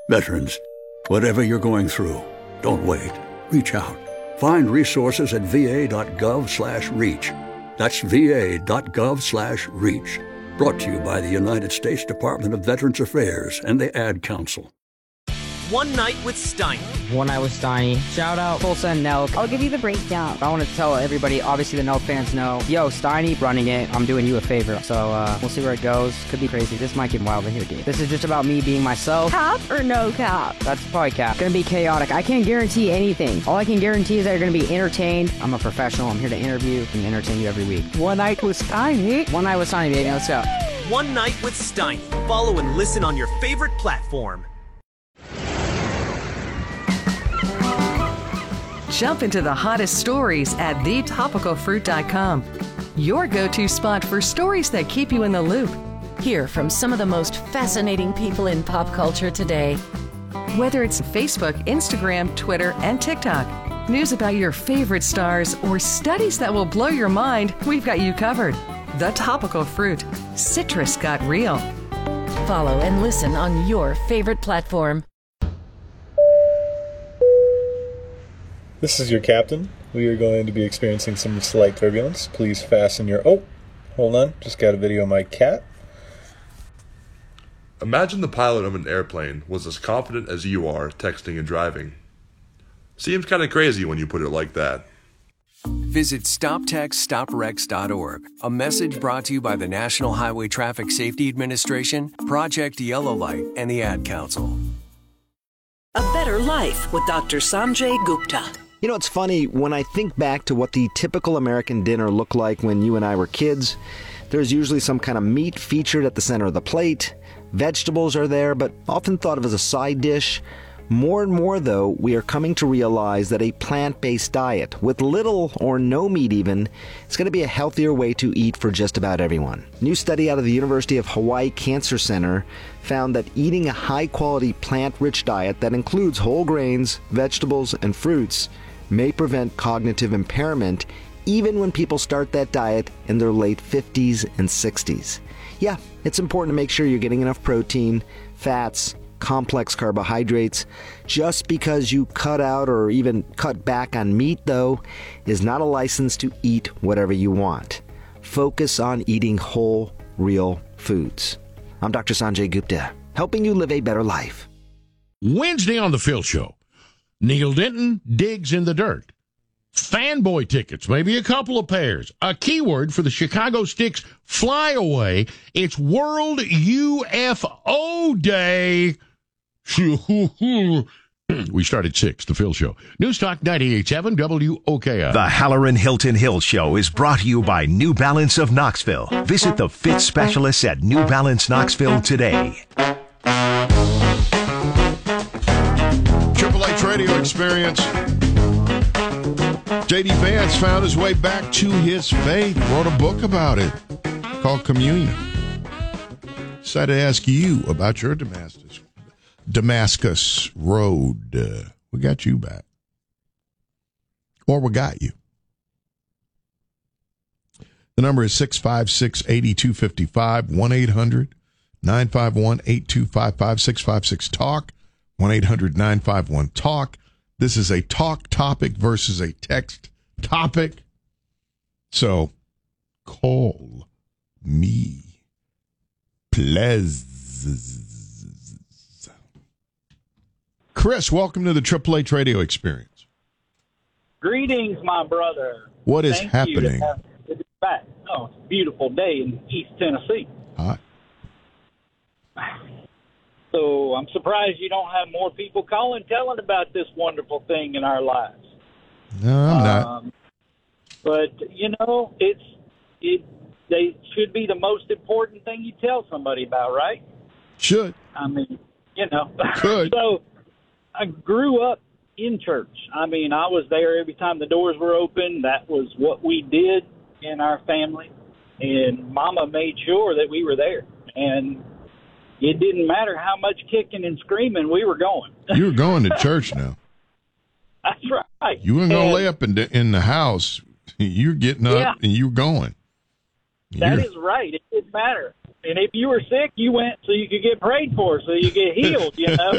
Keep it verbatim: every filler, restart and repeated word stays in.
Veterans, whatever you're going through, don't wait. Reach out. Find resources at va.gov slash reach. That's va.gov slash reach. Brought to you by the United States Department of Veterans Affairs and the Ad Council. One Night with Steiny. One Night with Steiny. Shout out Tulsa and Nelk. I'll give you the breakdown. I want to tell everybody, obviously the Nelk fans know, yo, Steiny running it, I'm doing you a favor. So uh, we'll see where it goes. Could be crazy. This might get wild in here, dude. This is just about me being myself. Cap or no cap? That's probably cap. Gonna be chaotic. I can't guarantee anything. All I can guarantee is that you're gonna be entertained. I'm a professional. I'm here to interview and entertain you every week. One Night with Steiny. One Night with Steiny, baby. Let's go. One Night with Steiny. Follow and listen on your favorite platform. Jump into the hottest stories at the topical fruit dot com. Your go-to spot for stories that keep you in the loop. Hear from some of the most fascinating people in pop culture today. Whether it's Facebook, Instagram, Twitter, and TikTok, news about your favorite stars, or studies that will blow your mind, we've got you covered. The Topical Fruit. Citrus got real. Follow and listen on your favorite platform. This is your captain. We are going to be experiencing some slight turbulence. Please fasten your... Oh, hold on. Just got a video of my cat. Imagine the pilot of an airplane was as confident as you are texting and driving. Seems kind of crazy when you put it like that. Visit stop text stop wrecks dot org. A message brought to you by the National Highway Traffic Safety Administration, Project Yellow Light, and the Ad Council. A Better Life with Doctor Sanjay Gupta. You know, it's funny, when I think back to what the typical American dinner looked like when you and I were kids, there's usually some kind of meat featured at the center of the plate. Vegetables are there, but often thought of as a side dish. More and more, though, we are coming to realize that a plant-based diet, with little or no meat even, is going to be a healthier way to eat for just about everyone. A new study out of the University of Hawaii Cancer Center found that eating a high-quality plant-rich diet that includes whole grains, vegetables, and fruits may prevent cognitive impairment even when people start that diet in their late fifties and sixties. Yeah, it's important to make sure you're getting enough protein, fats, complex carbohydrates. Just because you cut out or even cut back on meat, though, is not a license to eat whatever you want. Focus on eating whole, real foods. I'm Doctor Sanjay Gupta, helping you live a better life. Wednesday on The Phil Show, Neil Denton digs in the dirt. Fanboy tickets, maybe a couple of pairs. A keyword for the Chicago Sticks flyaway. It's World U F O Day. We start at six, The Phil Show. News Talk ninety-eight point seven W O K I. The Halloran Hilton Hill Show is brought to you by New Balance of Knoxville. Visit the fit specialists at New Balance Knoxville today. Triple H Radio Experience. J D Vance found his way back to his faith, wrote a book about it called Communion. Decided to ask you about your Damascus, Damascus Road. Uh, we got you back. Or we got you. The number is six five six, eight two five five, one eight hundred, nine five one, eight two five five, six five six, talk, one eight hundred, nine five one, talk. This is a talk topic versus a text topic. So call me, please. Chris, welcome to the Triple H Radio Experience. Greetings, my brother. What is Thank happening? You to be back. Oh, it's a beautiful day in East Tennessee. Hot. So I'm surprised you don't have more people calling, telling about this wonderful thing in our lives. No, I'm not. Um, but you know, it's it. They should be the most important thing you tell somebody about, right? Should. I mean, you know. Could. So I grew up in church. I mean, I was there every time the doors were open. That was what we did in our family, and Mama made sure that we were there. And it didn't matter how much kicking and screaming, we were going. You were going to church now. That's right. You weren't going to And lay up in the, in the house. You're getting up Yeah. and you're going. that You're- is right. It didn't matter. And if you were sick, you went so you could get prayed for, so you get healed, you know.